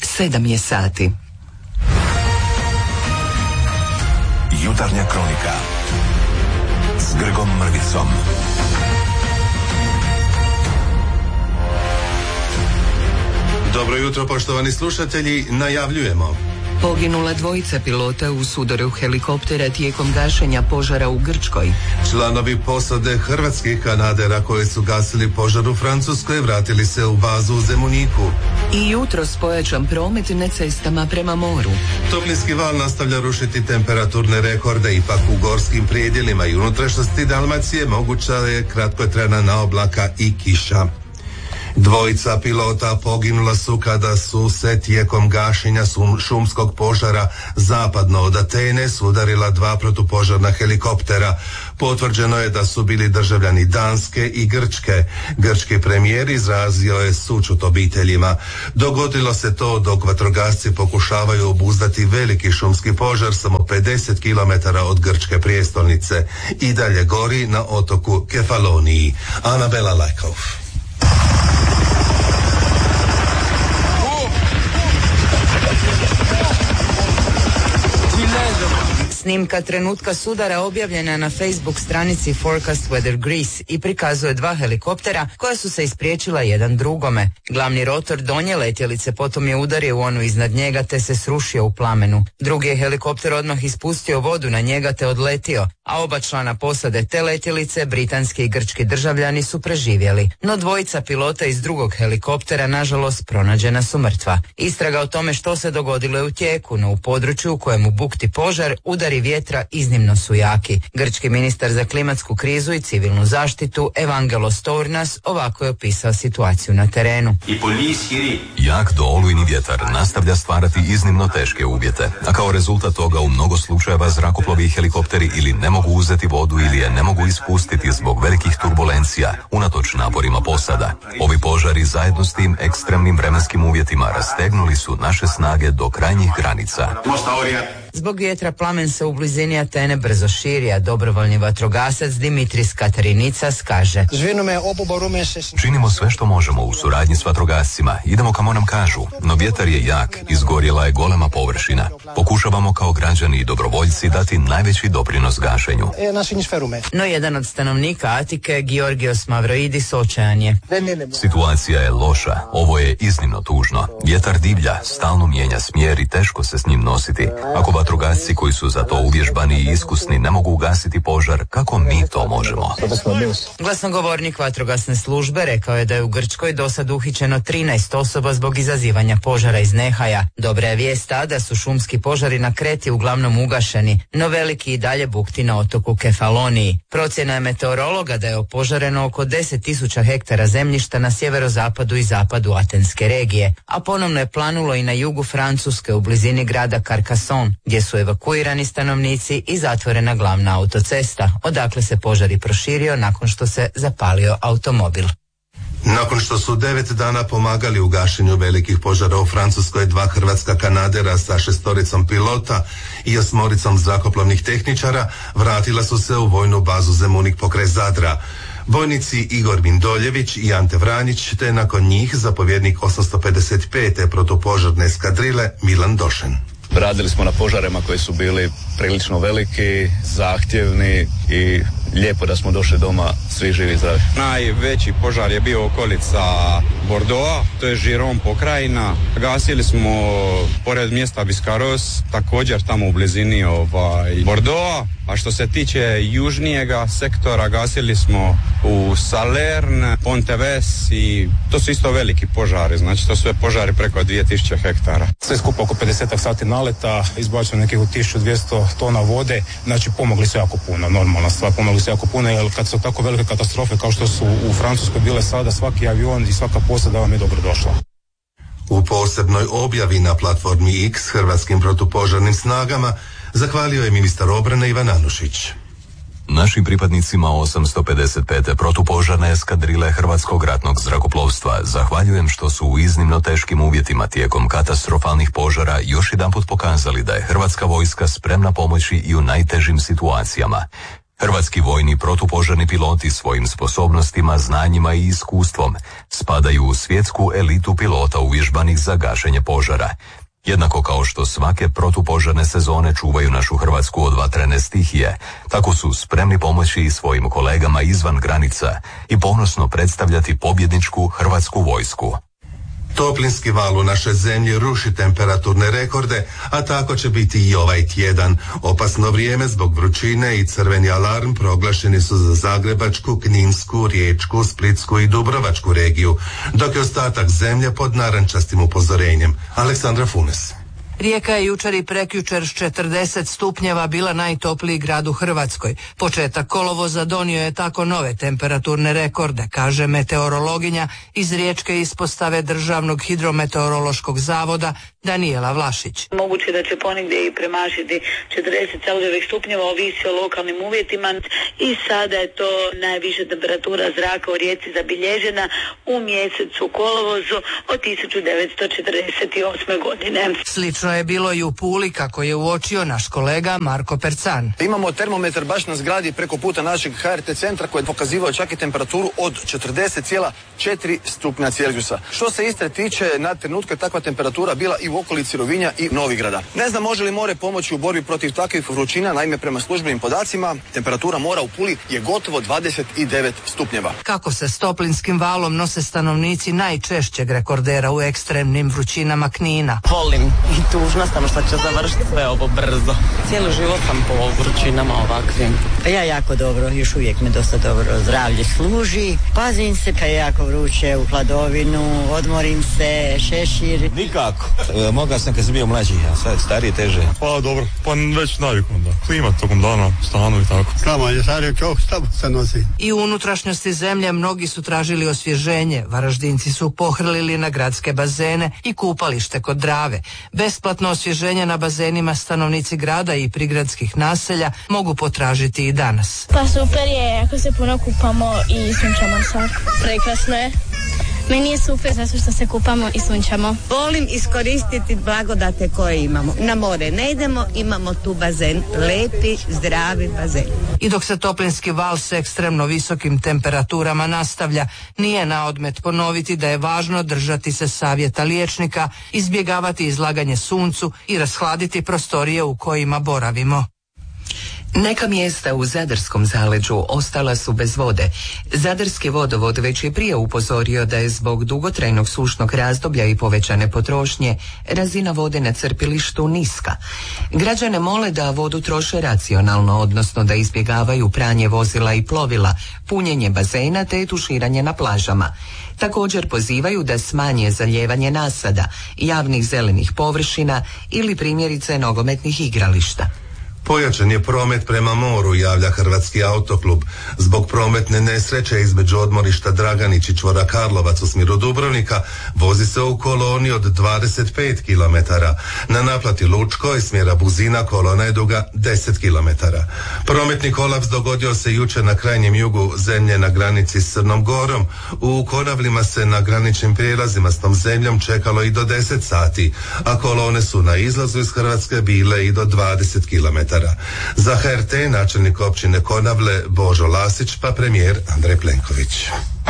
7 je sati. Jutarnja kronika s Grgom Mrvicom. Dobro jutro, poštovani slušatelji, najavljujemo. Poginula dvojica pilota u sudaru helikoptera tijekom gašenja požara u Grčkoj. Članovi posade hrvatskih kanadera koji su gasili požar u Francuskoj vratili se u bazu u Zemuniku. I jutros pojačan promet na cestama prema moru. Toplinski val nastavlja rušiti temperaturne rekorde, ipak u gorskim predjelima i unutrašnjosti Dalmacije moguća je kratkotrajna naoblaka i kiša. Dvojica pilota poginula su kada su se tijekom gašenja šumskog požara zapadno od Atene sudarila 2 protupožarna helikoptera. Potvrđeno je da su bili državljani Danske i Grčke. Grčki premijer izrazio je sućut obiteljima. Dogodilo se to dok vatrogasci pokušavaju obuzdati veliki šumski požar samo 50 km od grčke prijestolnice. I dalje gori na otoku Kefaloniji. Anabela Lajkov. Snimka trenutka sudara objavljena na Facebook stranici Forecast Weather Greece i prikazuje 2 helikoptera koja su se ispriječila jedan drugome. Glavni rotor donje letjelice potom je udario u onu iznad njega te se srušio u plamenu. Drugi je helikopter odmah ispustio vodu na njega te odletio, a oba člana posade te letjelice, britanski i grčki državljani, su preživjeli. No dvojica pilota iz drugog helikoptera nažalost pronađena su mrtva. Istraga o tome što se dogodilo je u tijeku, no u području u kojemu bukti požar udari vjetra iznimno su jaki. Grčki ministar za klimatsku krizu i civilnu zaštitu Evangelos Tournas ovako je opisao situaciju na terenu. Jak do olujni vjetar nastavlja stvarati iznimno teške uvjete, a kao rezultat toga u mnogo slučajeva zrakoplovi i helikopteri ili ne mogu uzeti vodu ili je ne mogu ispustiti zbog velikih turbulencija, unatoč naporima posada. Ovi požari zajedno s tim ekstremnim vremenskim uvjetima rastegnuli su naše snage do krajnjih granica. Zbog vjetra plamen se u blizini Atene brzo širi, a dobrovoljni vatrogasac Dimitris Katarinicas kaže: Činimo sve što možemo u suradnji s vatrogascima, idemo kamo nam kažu, no vjetar je jak, izgorjela je golema površina. Pokušavamo kao građani i dobrovoljci dati najveći doprinos gašenju. No jedan od stanovnika Atike, Georgios Mavroidis, očajan je. Situacija je loša, ovo je iznimno tužno. Vjetar divlja, stalno mijenja smjer i teško se s njim nositi. Ako vatrogasci koji su za to uvježbani i iskusni ne mogu ugasiti požar, kako mi to možemo? Glasnogovornik vatrogasne službe rekao je da je u Grčkoj do sad uhićeno 13 osoba zbog izazivanja požara iz nehaja. Dobra je vijest ta da su šumski požari na Kreti uglavnom ugašeni, no veliki i dalje bukti na otoku Kefaloniji. Procjena je meteorologa da je opožareno oko 10.000 hektara zemljišta na sjeverozapadu i zapadu Atenske regije, a ponovno je planulo i na jugu Francuske u blizini grada Carcassonne, gdje su evakuirani stanovnici i zatvorena glavna autocesta, odakle se požar i proširio nakon što se zapalio automobil. Nakon što su 9 dana pomagali u gašenju velikih požara u Francuskoj, 2 hrvatska kanadera sa 6 pilota i 8 zrakoplovnih tehničara vratila su se u vojnu bazu Zemunik pokraj Zadra. Vojnici Igor Mindoljević i Ante Vranjić, te nakon njih zapovjednik 855. protupožarne eskadrile Milan Došen. Radili smo na požarima koji su bili prilično veliki, zahtjevni i lijepo da smo došli doma svi živi i zdravi. Najveći požar je bio okolica Bordeauxa, to je Giron pokrajina. Gasili smo pored mjesta Biscarrosse, također tamo u blizini Bordeauxa. A što se tiče južnijega sektora, gasili smo u Salerne, Ponteves i to su isto veliki požari, znači to su sve požari preko 2000 hektara. Sve skupo oko 50 sati naleta, izbačeno nekih 1200 tona vode, znači pomogli su jako puno, normalna stvar, pomogli su jako puno, jer kad su tako velike katastrofe kao što su u Francuskoj bile sada, svaki avion i svaka posada vam je dobro došla. U posebnoj objavi na platformi X hrvatskim protupožarnim snagama zahvalio je ministar obrane Ivan Anušić. Našim pripadnicima 855. protupožarne eskadrile Hrvatskog ratnog zrakoplovstva zahvaljujem što su u iznimno teškim uvjetima tijekom katastrofalnih požara još jedanput pokazali da je Hrvatska vojska spremna pomoći i u najtežim situacijama. Hrvatski vojni protupožarni piloti svojim sposobnostima, znanjima i iskustvom spadaju u svjetsku elitu pilota uvježbanih za gašenje požara. Jednako kao što svake protupožarne sezone čuvaju našu Hrvatsku od vatrene stihije, tako su spremni pomoći i svojim kolegama izvan granica i ponosno predstavljati pobjedničku Hrvatsku vojsku. Toplinski val u našoj zemlji ruši temperaturne rekorde, a tako će biti i ovaj tjedan. Opasno vrijeme zbog vrućine i crveni alarm proglašeni su za Zagrebačku, Kninsku, Riječku, Splitsku i Dubrovačku regiju, dok je ostatak zemlje pod narančastim upozorenjem. Aleksandra Funes. Rijeka je jučer i prekjučer s 40 stupnjeva bila najtopliji grad u Hrvatskoj. Početak kolovoza donio je tako nove temperaturne rekorde, kaže meteorologinja iz Riječke ispostave Državnog hidrometeorološkog zavoda Danijela Vlašić. Moguće da će ponegdje i premašiti 40 Celzijevih stupnjeva, ovisi o lokalnim uvjetima i sada je to najviša temperatura zraka u Rijeci zabilježena u mjesecu kolovozu od 1948. godine. Slično je bilo i u Puli, kako je uočio naš kolega Marko Percan. Imamo termometar baš na zgradi preko puta našeg HRT centra koji je pokazivao čak i temperaturu od 40,4 stupnja Celzijusa. Što se Istre tiče, na trenutke takva temperatura bila i u okolici Rovinja i Novigrada. Ne znam može li more pomoći u borbi protiv takvih vrućina, naime prema službenim podacima temperatura mora u Puli je gotovo 29 stupnjeva. Kako se s toplinskim valom nose stanovnici najčešćeg rekordera u ekstremnim vrućinama Knina? Volim i tužna sam što će završiti sve ovo brzo. Cijeli život sam po vrućinama ovakvim. Ja jako dobro, još uvijek me dosta dobro zdravlje služi. Pazim se kad je jako vruće u hladovinu, odmorim se, šešir. Nikako. Mogao sam kad sam bio mlađi, a sad starije teže. Pa dobro, pa već navikom da. Klima tokom dana, stanu i tako. Slama je starije čovjek, slabo se nosi. I u unutrašnjosti zemlje mnogi su tražili osvježenje. Varaždinci su pohrlili na gradske bazene i kupalište kod Drave. Besplatno osvježenje na bazenima stanovnici grada i prigradskih naselja mogu potražiti i danas. Pa super je ako se puno kupamo i sunčamo se. Prekrasno je. Meni je super zato što se kupamo i sunčamo. Volim iskoristiti blagodate koje imamo. Na more ne idemo, imamo tu bazen, lepi, zdravi bazen. I dok se toplinski val s ekstremno visokim temperaturama nastavlja, nije na odmet ponoviti da je važno držati se savjeta liječnika, izbjegavati izlaganje suncu i rashladiti prostorije u kojima boravimo. Neka mjesta u Zadarskom zaleđu ostala su bez vode. Zadarski vodovod već je prije upozorio da je zbog dugotrajnog sušnog razdoblja i povećane potrošnje razina vode na crpilištu niska. Građane mole da vodu troše racionalno, odnosno da izbjegavaju pranje vozila i plovila, punjenje bazena te tuširanje na plažama. Također pozivaju da smanje zalijevanje nasada, javnih zelenih površina ili primjerice nogometnih igrališta. Pojačan je promet prema moru, javlja Hrvatski autoklub. Zbog prometne nesreće između odmorišta Draganić i čvora Karlovac u smjeru Dubrovnika vozi se u koloni od 25 km. Na naplati Lučkoj smjera Buzina kolona je duga 10 km. Prometni kolaps dogodio se jučer na krajnjem jugu zemlje na granici s Crnom Gorom. U Konavlima se na graničnim prijelazima s tom zemljom čekalo i do 10 sati, a kolone su na izlazu iz Hrvatske bile i do 20 km. Za HRT načelnik općine Konavle Božo Lasić, pa premijer Andrej Plenković.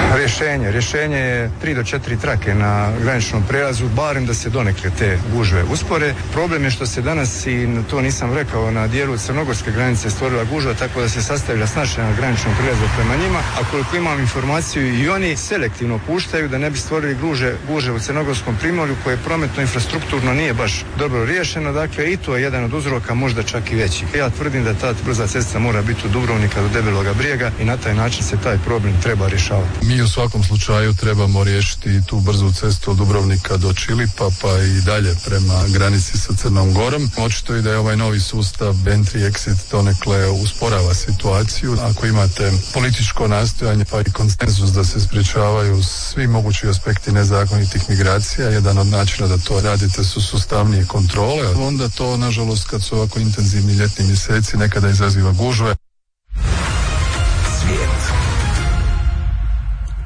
Rješenje je 3 do 4 trake na graničnom prijelazu, barem da se donekle te gužve uspore. Problem je što se danas, i to nisam rekao, na dijelu crnogorske granice stvorila gužva, tako da se sastavlja snašena na graničnom prijelazu prema njima, a koliko imam informaciju i oni selektivno puštaju da ne bi stvorili guže u crnogorskom primorju koje prometno infrastrukturno nije baš dobro riješeno, dakle i to je jedan od uzroka, možda čak i veći. Ja tvrdim da ta brza cesta mora biti od Dubrovnika do Debeloga Brijega i na taj način se taj problem treba rješavati. Mi u svakom slučaju trebamo riješiti tu brzu cestu od Dubrovnika do Čilipa pa i dalje prema granici sa Crnom Gorom. Očito i da je ovaj novi sustav entry-exit donekle usporava situaciju. Ako imate političko nastojanje pa i konsenzus da se sprječavaju svi mogući aspekti nezakonitih migracija, jedan od načina da to radite su sustavnije kontrole. Onda to, nažalost, kad su ovako intenzivni ljetni mjeseci, nekada izaziva gužve.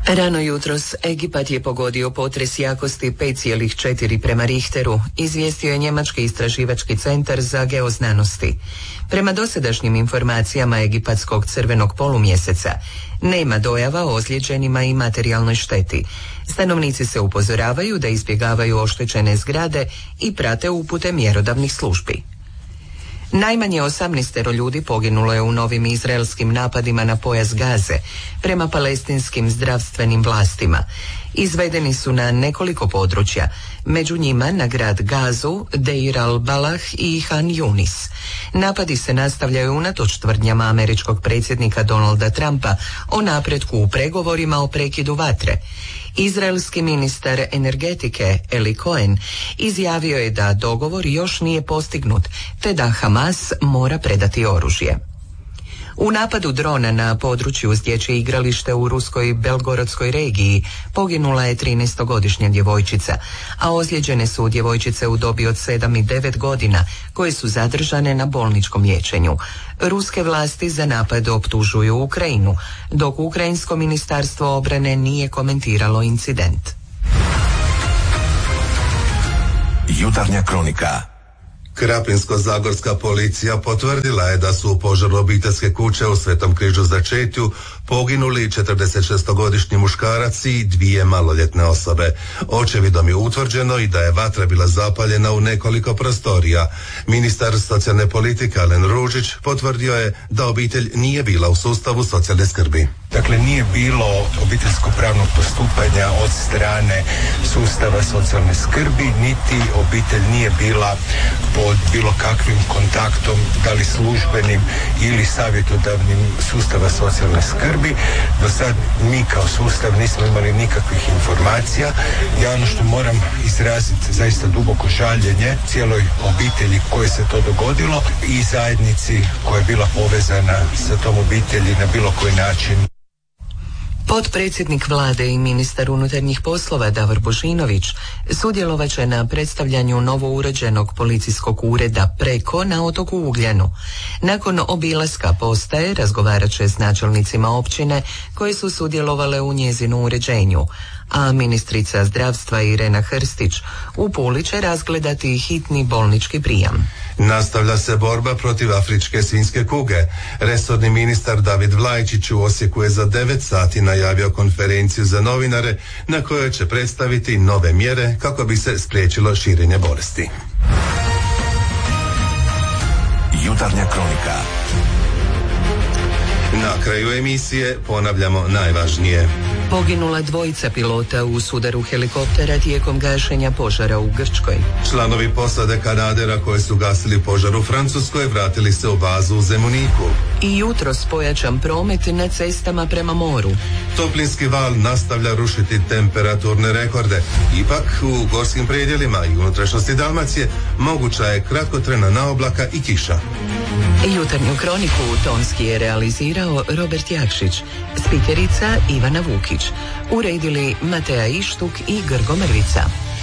Rano jutros Egipat je pogodio potres jakosti 5,4 prema Richteru, izvijestio je Njemački istraživački centar za geoznanosti. Prema dosadašnjim informacijama Egipatskog crvenog polumjeseca nema dojava o ozlijeđenima i materijalnoj šteti. Stanovnici se upozoravaju da izbjegavaju oštećene zgrade i prate upute mjerodavnih službi. Najmanje 18 ljudi poginulo je u novim izraelskim napadima na pojas Gaze, prema palestinskim zdravstvenim vlastima. Izvedeni su na nekoliko područja, među njima na grad Gazu, Deir al-Balah i Han Yunis. Napadi se nastavljaju unatoč tvrdnjama američkog predsjednika Donalda Trumpa o napretku u pregovorima o prekidu vatre. Izraelski ministar energetike Eli Cohen izjavio je da dogovor još nije postignut, te da Hamas mora predati oružje. U napadu drona na području uz dječje igralište u ruskoj Belgorodskoj regiji poginula je 13-godišnja djevojčica, a ozlijeđene su djevojčice u dobi od 7 i 9 godina koje su zadržane na bolničkom liječenju. Ruske vlasti za napad optužuju Ukrajinu, dok Ukrajinsko ministarstvo obrane nije komentiralo incident. Jutarnja kronika. Krapinsko-zagorska policija potvrdila je da su u požaru obiteljske kuće u Svetom Križu Začetju poginuli 46-godišnji muškarac i 2 maloljetne osobe. Očevidom je utvrđeno i da je vatra bila zapaljena u nekoliko prostorija. Ministar socijalne politike Alen Ružić potvrdio je da obitelj nije bila u sustavu socijalne skrbi. Dakle, nije bilo obiteljsko-pravnog postupanja od strane sustava socijalne skrbi, niti obitelj nije bila pod bilo kakvim kontaktom, da li službenim ili savjetodavnim sustava socijalne skrbi. Do sad mi kao sustav nismo imali nikakvih informacija. Ja ono što moram izraziti zaista duboko žaljenje cijeloj obitelji koje se to dogodilo i zajednici koja je bila povezana sa tom obitelji na bilo koji način. Potpredsjednik vlade i ministar unutarnjih poslova Davor Božinović sudjelovat će na predstavljanju novouređenog policijskog ureda Preko na otoku Ugljanu. Nakon obilaska postaje razgovarat će s načelnicima općine koje su sudjelovale u njezinu uređenju, a ministrica zdravstva Irena Hrstić u Puli će razgledati hitni bolnički prijam. Nastavlja se borba protiv afričke svinjske kuge. Resorni ministar David Vlajčić u Osijeku je za 9 sati najavio konferenciju za novinare na kojoj će predstaviti nove mjere kako bi se spriječilo širenje bolesti. Jutarnja kronika. Na kraju emisije ponavljamo najvažnije. Poginula 2 pilota u sudaru helikoptera tijekom gašenja požara u Grčkoj. Članovi posade kanadera koji su gasili požar u Francuskoj vratili se u bazu u Zemuniku. I jutros pojačan promet na cestama prema moru. Toplinski val nastavlja rušiti temperaturne rekorde. Ipak u gorskim predjelima i unutrašnjosti Dalmacije moguća je kratkotrajna naoblaka i kiša. Jutarnju kroniku tonski je realizirao Robert Jakšić, spikerica Ivana Vukić, uredili Matea Ištuk i Grgo Mrvica.